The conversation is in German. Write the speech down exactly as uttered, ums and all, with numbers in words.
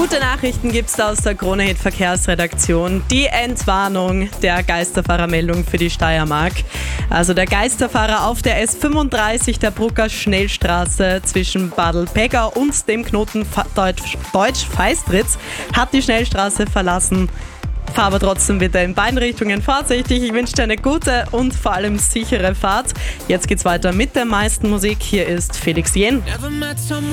Gute Nachrichten gibt's da aus der Krone-Hit Verkehrsredaktion. Die Entwarnung der Geisterfahrermeldung für die Steiermark. Also der Geisterfahrer auf der S fünfunddreißig der Brucker Schnellstraße zwischen Bad Pegau und dem Knoten Deutsch-Feistritz hat die Schnellstraße verlassen. Fahr aber trotzdem bitte in beiden Richtungen vorsichtig. Ich wünsche dir eine gute und vor allem sichere Fahrt. Jetzt geht's weiter mit der meisten Musik. Hier ist Felix Jen.